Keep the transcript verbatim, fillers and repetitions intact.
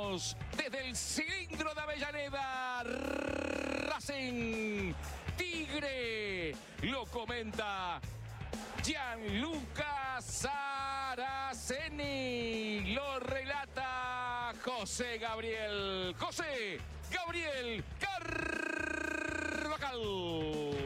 Estamos desde el cilindro de Avellaneda. Racing Tigre. Lo comenta Gianluca Saraceni. Lo relata José Gabriel. José Gabriel Carvajal.